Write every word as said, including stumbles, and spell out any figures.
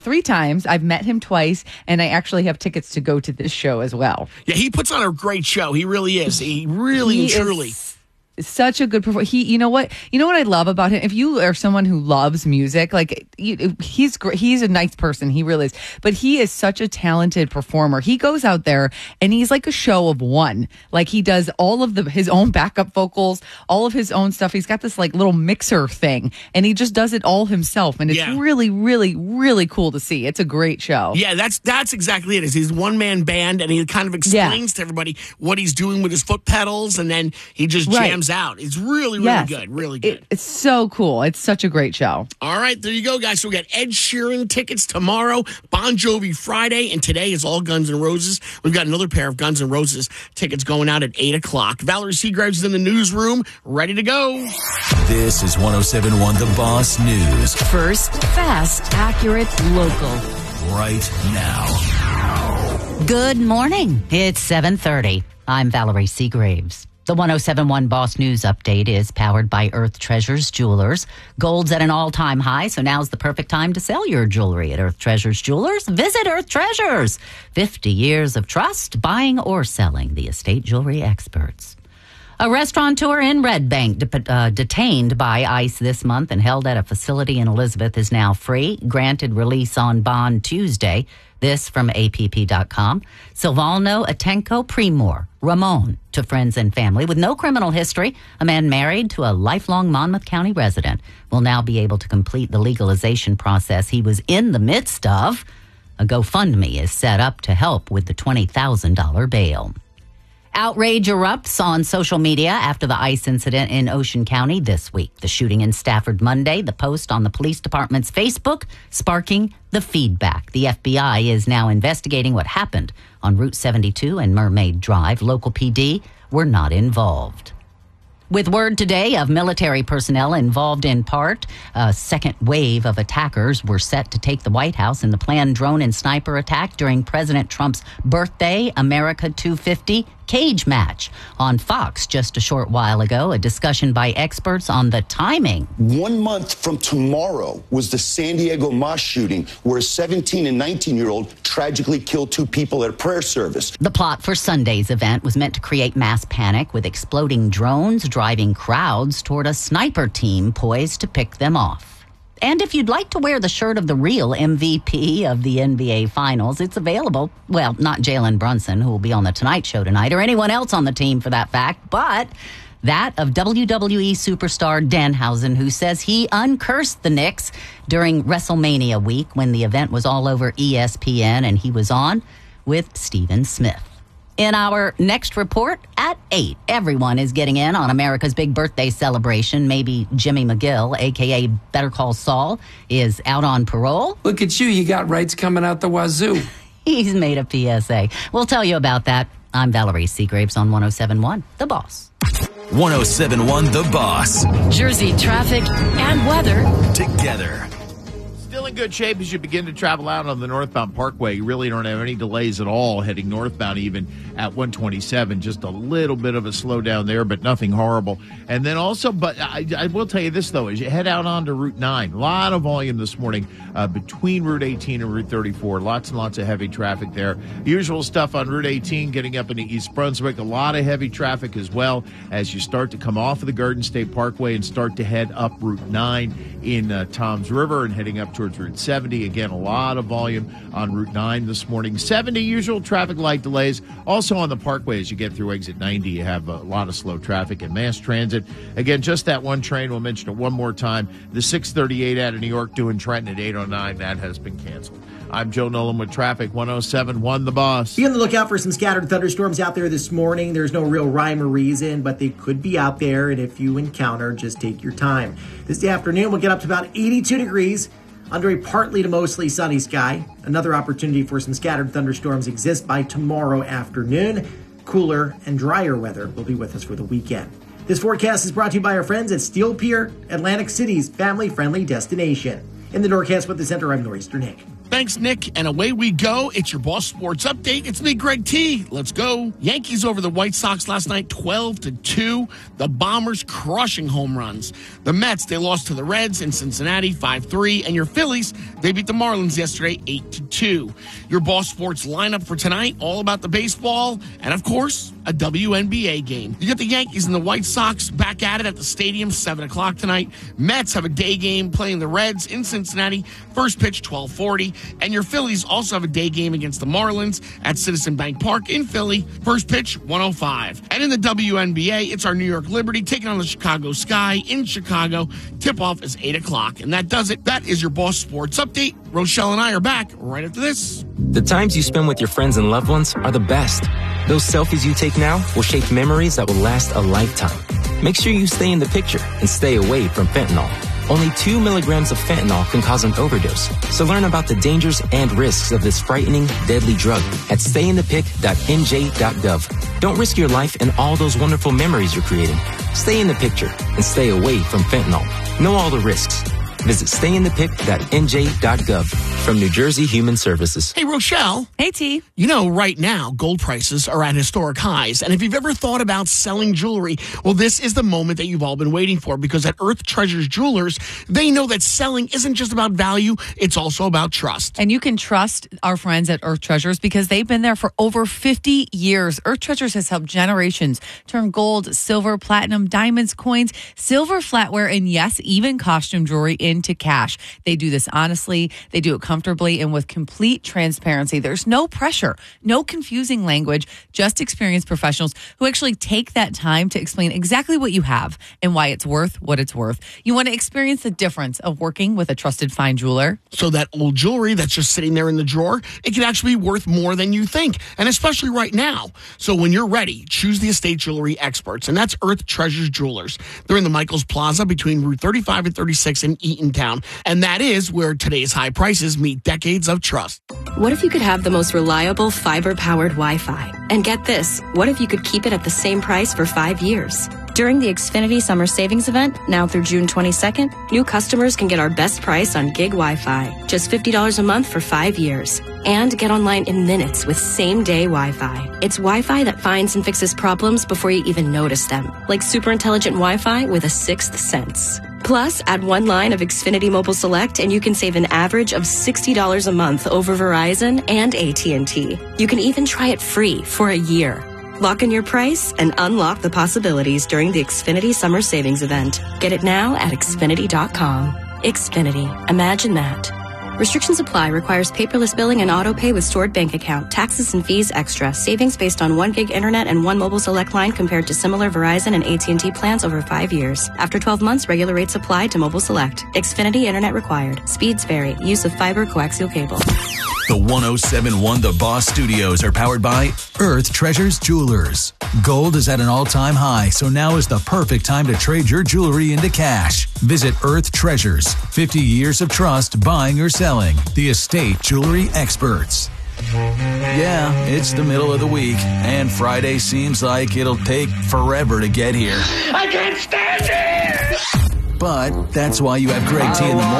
three times. I've met him twice, and I actually have tickets to go to this show as well. Yeah, he puts on a great show. He really is. He really he and truly. Is- Such a good performer. He, you know what? You know what I love about him. If you are someone who loves music, like you, he's great. He's a nice person. He really is. But he is such a talented performer. He goes out there and he's like a show of one. Like he does all of the his own backup vocals, all of his own stuff. He's got this like little mixer thing, and he just does it all himself. And it's yeah. really, really, really cool to see. It's a great show. Yeah, that's that's exactly it. He's one man band, and he kind of explains yeah. to everybody what he's doing with his foot pedals, and then he just right. jams out. It's really, really yes. good. Really good. It, it's so cool. It's such a great show. All right, there you go, guys. So we got Ed Sheeran tickets tomorrow, Bon Jovi Friday, and today is all Guns N' Roses. We've got another pair of Guns N' Roses tickets going out at eight o'clock. Valerie Seagraves is in the newsroom, ready to go. This is one oh seven point one The Boss News. First, fast, accurate, local. Right now. Good morning. It's seven thirty. I'm Valerie Seagraves. The one oh seven point one Boss News update is powered by Earth Treasures Jewelers. Gold's at an all-time high, so now's the perfect time to sell your jewelry at Earth Treasures Jewelers. Visit Earth Treasures. fifty years of trust, buying or selling the estate jewelry experts. A restaurateur in Red Bank, de- uh, detained by ICE this month and held at a facility in Elizabeth, is now free, granted release on bond Tuesday. This from A P P dot com. Silvano Atenco Primor, Ramon, to friends and family with no criminal history, a man married to a lifelong Monmouth County resident, will now be able to complete the legalization process he was in the midst of. A GoFundMe is set up to help with the twenty thousand dollars bail. Outrage erupts on social media after the ICE incident in Ocean County this week. The shooting in Stafford Monday, the post on the police department's Facebook, sparking the feedback. The F B I is now investigating what happened on Route seventy-two and Mermaid Drive. Local P D were not involved. With word today of military personnel involved in part, a second wave of attackers were set to take the White House in the planned drone and sniper attack during President Trump's birthday America two fifty cage match. On Fox just a short while ago, a discussion by experts on the timing. One month from tomorrow was the San Diego mosque shooting, where a seventeen and nineteen-year-old tragically killed two people at a prayer service. The plot for Sunday's event was meant to create mass panic, with exploding drones driving crowds toward a sniper team poised to pick them off. And if you'd like to wear the shirt of the real M V P of the N B A Finals, it's available. Well, not Jalen Brunson, who will be on The Tonight Show tonight, or anyone else on the team for that fact, but that of W W E superstar Danhausen, who says he uncursed the Knicks during WrestleMania week when the event was all over E S P N and he was on with Stephen Smith. In our next report at eight, everyone is getting in on America's big birthday celebration. Maybe Jimmy McGill, a k a. Better Call Saul, is out on parole. Look at you. You got rights coming out the wazoo. He's made a P S A. We'll tell you about that. I'm Valerie Seagraves on one oh seven point one The Boss. one oh seven point one The Boss. Jersey traffic and weather together. Still in good shape as you begin to travel out on the northbound parkway. You really don't have any delays at all heading northbound, even at one twenty-seven. Just a little bit of a slowdown there, but nothing horrible. And then also, but I, I will tell you this, though, as you head out onto Route nine, a lot of volume this morning uh, between Route eighteen and Route thirty-four. Lots and lots of heavy traffic there. Usual stuff on Route eighteen getting up into East Brunswick. A lot of heavy traffic as well as you start to come off of the Garden State Parkway and start to head up Route nine in uh, Toms River and heading up towards Route seventy. Again, a lot of volume on Route nine this morning. seventy usual traffic light delays. Also on the Parkway as you get through exit ninety, you have a lot of slow traffic and mass transit. Again, just that one train, we'll mention it one more time. The six thirty-eight out of New York doing Trenton at eight oh nine, that has been canceled. I'm Joe Nolan with traffic, one oh seven point one The Boss. Be on the lookout for some scattered thunderstorms out there this morning. There's no real rhyme or reason, but they could be out there, and if you encounter, just take your time. This afternoon, we'll get up to about eighty-two degrees under a partly to mostly sunny sky. Another opportunity for some scattered thunderstorms exists by tomorrow afternoon. Cooler and drier weather will be with us for the weekend. This forecast is brought to you by our friends at Steel Pier, Atlantic City's family-friendly destination. In the Norcast with the Center, I'm Nor'easter Nick. Thanks, Nick. And away we go. It's your Boss Sports Update. It's me, Greg T. Let's go. Yankees over the White Sox last night, twelve to two. The Bombers crushing home runs. The Mets, they lost to the Reds in Cincinnati, five three. And your Phillies, they beat the Marlins yesterday, eight to two. Your Boss Sports lineup for tonight, all about the baseball. And, of course, a W N B A game. You got the Yankees and the White Sox back at it at the stadium, seven o'clock tonight. Mets have a day game playing the Reds in Cincinnati. First pitch, twelve forty. And your Phillies also have a day game against the Marlins at Citizen Bank Park in Philly. First pitch, one oh five. And in the W N B A, it's our New York Liberty taking on the Chicago Sky in Chicago. Tip-off is eight o'clock. And that does it. That is your Boss Sports Update. Rochelle and I are back right after this. The times you spend with your friends and loved ones are the best. Those selfies you take now will shape memories that will last a lifetime. Make sure you stay in the picture and stay away from fentanyl. Only two milligrams of fentanyl can cause an overdose. So learn about the dangers and risks of this frightening, deadly drug at stay in the pic dot n j dot gov. Don't risk your life and all those wonderful memories you're creating. Stay in the picture and stay away from fentanyl. Know all the risks. Visit stay in the pic dot n j dot gov from New Jersey Human Services. Hey, Rochelle. Hey, T. You know, right now, gold prices are at historic highs. And if you've ever thought about selling jewelry, well, this is the moment that you've all been waiting for, because at Earth Treasures Jewelers, they know that selling isn't just about value, it's also about trust. And you can trust our friends at Earth Treasures because they've been there for over fifty years. Earth Treasures has helped generations turn gold, silver, platinum, diamonds, coins, silver flatware, and yes, even costume jewelry into cash. They do this honestly. They do it comfortably and with complete transparency. There's no pressure, no confusing language, just experienced professionals who actually take that time to explain exactly what you have and why it's worth what it's worth. You want to experience the difference of working with a trusted fine jeweler. So that old jewelry that's just sitting there in the drawer, it can actually be worth more than you think, and especially right now. So when you're ready, choose the estate jewelry experts, and that's Earth Treasures Jewelers. They're in the Michaels Plaza between Route thirty-five and thirty-six in Eatontown, and that is where today's high prices meet decades of trust. What if you could have the most reliable fiber-powered Wi-Fi? And get this, what if you could keep it at the same price for five years? During the Xfinity Summer Savings Event, now through June twenty-second, new customers can get our best price on gig Wi-Fi, just fifty dollars a month for five years. And get online in minutes with same-day Wi-Fi. It's Wi-Fi that finds and fixes problems before you even notice them, like super intelligent Wi-Fi with a sixth sense. Plus, add one line of Xfinity Mobile Select and you can save an average of sixty dollars a month over Verizon and A T and T. You can even try it free for a year. Lock in your price and unlock the possibilities during the Xfinity Summer Savings Event. Get it now at Xfinity dot com. Xfinity. Imagine that. Restrictions apply. Requires paperless billing and auto pay with stored bank account. Taxes and fees extra. Savings based on one gig internet and one mobile select line compared to similar Verizon and A T and T plans over five years. After twelve months, regular rates apply to mobile select. Xfinity internet required. Speeds vary. Use of fiber coaxial cable. The one oh seven point one The Boss Studios are powered by Earth Treasures Jewelers. Gold is at an all-time high, so now is the perfect time to trade your jewelry into cash. Visit Earth Treasures. fifty years of trust buying or selling. The estate jewelry experts. Yeah, it's the middle of the week, and Friday seems like it'll take forever to get here. I can't stand it! But that's why you have Greg T in the morning.